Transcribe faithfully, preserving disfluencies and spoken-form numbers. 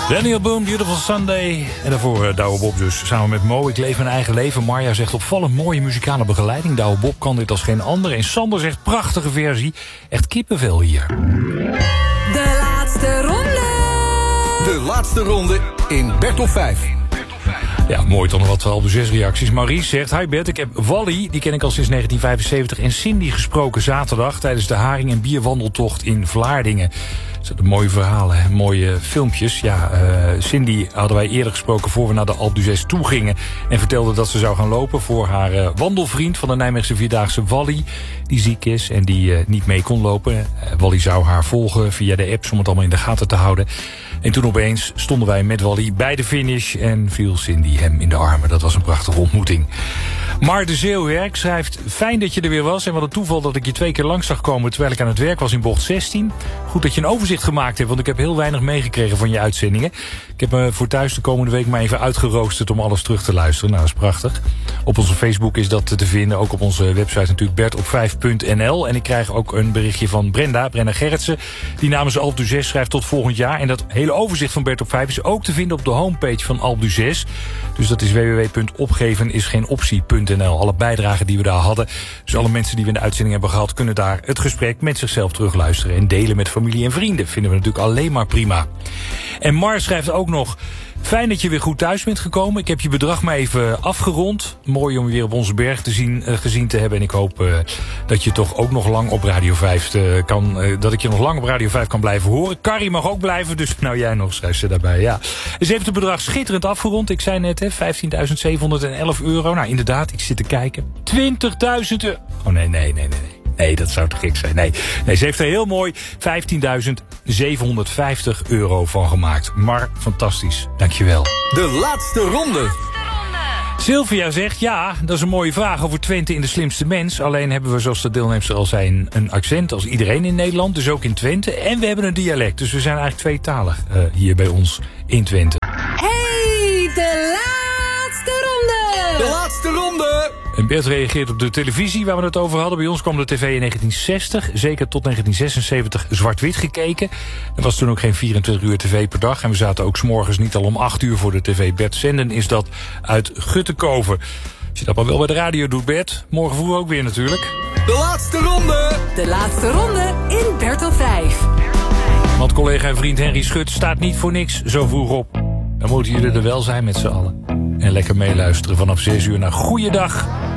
Daniel Boone, Beautiful Sunday. En daarvoor uh, Douwe Bob dus, samen met Mo. Ik leef mijn eigen leven. Marja zegt opvallend mooie muzikale begeleiding. Douwe Bob kan dit als geen ander. En Sander zegt prachtige versie. Echt kippenvel hier. De laatste ronde. De laatste ronde in Bert op vijf. Ja, mooi dan nog wat halve zes reacties. Maurice zegt, hi Bert, ik heb Wally, die ken ik al sinds negentien vijfenzeventig... en Cindy gesproken zaterdag tijdens de haring- en bierwandeltocht in Vlaardingen. Dat zijn mooie verhalen, hè? Mooie filmpjes. Ja, uh, Cindy hadden wij eerder gesproken voor we naar de Alpe d'Huez toe gingen... en vertelde dat ze zou gaan lopen voor haar uh, wandelvriend van de Nijmeegse Vierdaagse, Wally... die ziek is en die uh, niet mee kon lopen. Uh, Wally zou haar volgen via de apps om het allemaal in de gaten te houden... En toen opeens stonden wij met Wally bij de finish en viel Cindy hem in de armen. Dat was een prachtige ontmoeting. Maar de Zeeuwwerk schrijft, fijn dat je er weer was. En wat een toeval dat ik je twee keer langs zag komen terwijl ik aan het werk was in bocht zestien. Goed dat je een overzicht gemaakt hebt, want ik heb heel weinig meegekregen van je uitzendingen. Ik heb me voor thuis de komende week maar even uitgeroosterd om alles terug te luisteren. Nou, dat is prachtig. Op onze Facebook is dat te vinden, ook op onze website natuurlijk bert op vijf punt n l. En ik krijg ook een berichtje van Brenda, Brenda Gerritsen, die namens Alpe d'Huez schrijft tot volgend jaar. En dat hele overzicht van Bert op vijf is ook te vinden op de homepage van Alpe d'Huez. Dus dat is w w w punt opgevenisgeenoptie punt n l. Alle bijdragen die we daar hadden. Dus alle mensen die we in de uitzending hebben gehad, kunnen daar het gesprek met zichzelf terugluisteren en delen met familie en vrienden. Vinden we natuurlijk alleen maar prima. En Mar schrijft ook nog, fijn dat je weer goed thuis bent gekomen. Ik heb je bedrag maar even afgerond. Mooi om je weer op onze berg te zien, uh, gezien te hebben. En ik hoop uh, dat je toch ook nog lang op Radio vijf uh, kan... Uh, dat ik je nog lang op Radio vijf kan blijven horen. Carrie mag ook blijven, dus nou jij nog, schrijft ze daarbij. Ja. Dus heeft het bedrag schitterend afgerond. Ik zei net, vijftienduizend zevenhonderd elf euro. Nou, inderdaad, ik zit te kijken. twintigduizend euro. Oh nee, nee, nee, nee. Nee, dat zou te gek zijn. Nee, nee, ze heeft er heel mooi vijftienduizend zevenhonderdvijftig euro van gemaakt. Maar fantastisch. Dankjewel. De laatste ronde. Sylvia zegt, ja, dat is een mooie vraag over Twente in de slimste mens. Alleen hebben we, zoals de deelnemster al zei, een, een accent als iedereen in Nederland. Dus ook in Twente. En we hebben een dialect. Dus we zijn eigenlijk tweetalig uh, hier bij ons in Twente. Hey, de laatste ronde. De laatste ronde. En Bert reageert op de televisie waar we het over hadden. Bij ons kwam de tv in negentien zestig, zeker tot negentien zesenzeventig, zwart-wit gekeken. Er was toen ook geen vierentwintig uur tv per dag. En we zaten ook 's morgens niet al om acht uur voor de tv. Bert Zenden is dat uit Guttekoven. Als je dat maar wel bij de radio doet, Bert. Morgen vroeg ook weer natuurlijk. De laatste ronde. De laatste ronde in Bert op vijf. Want collega en vriend Henry Schut staat niet voor niks zo vroeg op. Dan moeten jullie er wel zijn met z'n allen. En lekker meeluisteren vanaf zes uur naar Goeiedag